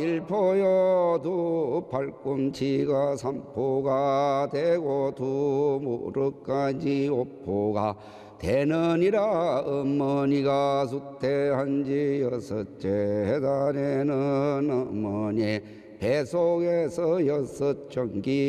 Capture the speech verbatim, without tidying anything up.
일포여두 팔꿈치가 삼포가 되고 두 무릎까지 오포가 되느니라. 어머니가 수태한지 여섯째 달에는 어머니 뱃속에서 여섯 청기